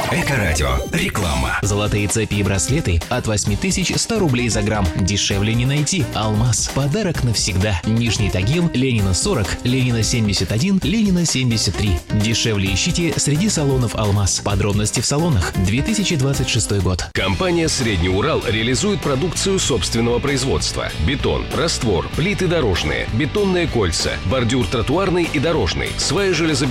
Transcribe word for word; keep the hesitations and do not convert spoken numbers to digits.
Эко-радио. Реклама. Золотые цепи и браслеты от восемь тысяч сто рублей за грамм. Дешевле не найти. Алмаз. Подарок навсегда. Нижний Тагил, Ленина сорок, Ленина семьдесят один, Ленина семьдесят три. Дешевле ищите среди салонов Алмаз. Подробности в салонах. две тысячи двадцать шестой год. Компания «Средний Урал» реализует продукцию собственного производства. Бетон, раствор, плиты дорожные, бетонные кольца, бордюр тротуарный и дорожный, сваи железобетонные,